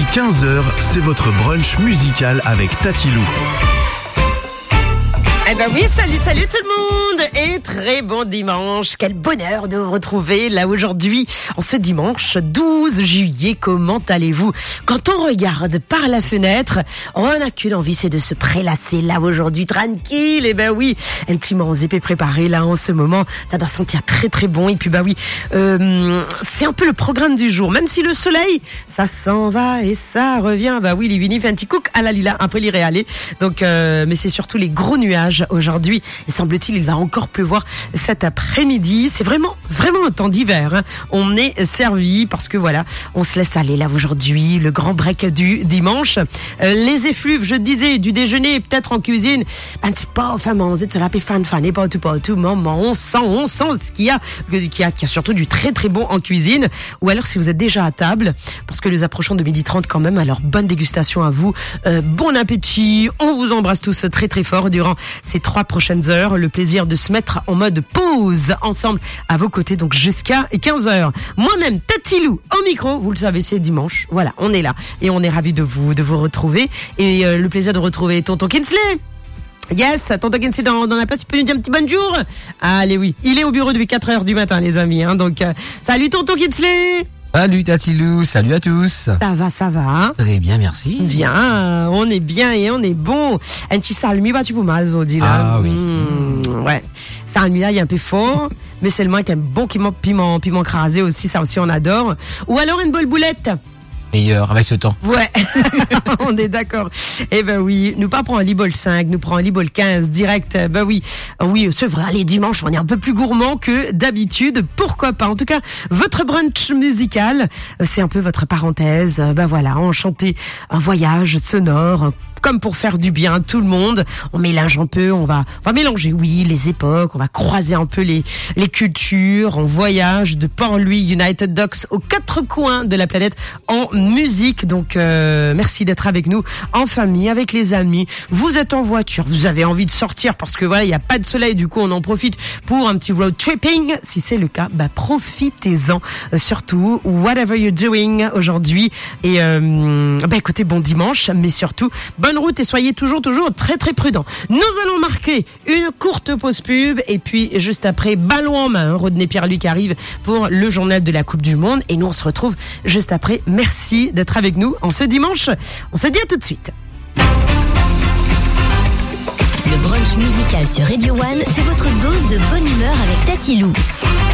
15h, c'est votre brunch musical avec Tatilou. Eh ben oui, salut tout le monde et très bon dimanche. Quel bonheur de vous retrouver là aujourd'hui, en ce dimanche 12 juillet. Comment allez-vous? Quand on regarde par la fenêtre, on n'a qu'une envie, c'est de se prélasser là aujourd'hui, tranquille. Eh ben oui, un petit manzépé préparé là en ce moment, ça doit sentir très très bon. Et puis bah oui, c'est un peu le programme du jour. Même si le soleil, ça s'en va et ça revient. Bah oui, Livini fait un petit couc à la lila, un peu l'irréalé. Donc, mais c'est surtout les gros nuages aujourd'hui. Et semble-t-il, il va encore pleuvoir cet après-midi. C'est vraiment un temps d'hiver. Hein. On est servi parce que voilà, on se laisse aller là aujourd'hui. Le grand break du dimanche. Les effluves, je disais, du déjeuner, peut-être en cuisine. Un petit peu, enfin, manger de cela, puis fan, et pas tout, maman. On sent ce qu'il y a surtout du très très bon en cuisine. Ou alors si vous êtes déjà à table, parce que nous approchons de 12h30 quand même. Alors bonne dégustation à vous. Bon appétit. On vous embrasse tous très très fort durant ces 3 prochaines heures. Le plaisir de se mettre en mode pause ensemble à vos côtés, donc jusqu'à 15h. Moi-même, Tatilou au micro, vous le savez, c'est dimanche. Voilà, on est là et on est ravis de vous retrouver. Et le plaisir de retrouver Tonton Kinsley. Yes, Tonton Kinsley dans la place, tu peux nous dire un petit bonjour? Allez oui, il est au bureau depuis 4h du matin les amis. Hein, donc salut Tonton Kinsley. Salut Tatilou, salut à tous. Ça va. Hein? Très bien, merci. Bien, on est bien et on est bon. Un petit salmi, bah tu peux mal, Zodi là. Ah oui. Ouais. Salmi là, il est un peu fort, mais c'est le moins qu'un bon piment crasé aussi, ça aussi on adore. Ou alors une bonne boulette. Meilleur avec ce temps. Ouais, on est d'accord. Eh ben oui, nous pas prendre un Libol 5, nous prenons un Libol 15 direct. Ben oui, c'est vrai, allez, dimanche, on est un peu plus gourmand que d'habitude. Pourquoi pas? En tout cas, votre brunch musical, c'est un peu votre parenthèse. Ben voilà, enchanter un voyage sonore, comme pour faire du bien à tout le monde. On mélange un peu, on va mélanger, oui, les époques, on va croiser un peu les cultures, on voyage de Port-Louis, United Docks, aux 4 coins de la planète en musique. Donc, merci d'être avec nous, en famille, avec les amis. Vous êtes en voiture, vous avez envie de sortir parce que voilà, il n'y a pas de soleil, du coup, on en profite pour un petit road tripping. Si c'est le cas, bah, profitez-en. Surtout, whatever you're doing aujourd'hui. Et, écoutez, bon dimanche, mais surtout, bonne route et soyez toujours très très prudents. Nous allons marquer une courte pause pub et puis juste après, ballon en main, Rodney Pierre-Luc qui arrive pour le journal de la Coupe du Monde et nous on se retrouve juste après. Merci d'être avec nous en ce dimanche. On se dit à tout de suite. Le brunch musical sur Radio One, c'est votre dose de bonne humeur avec Tatilou.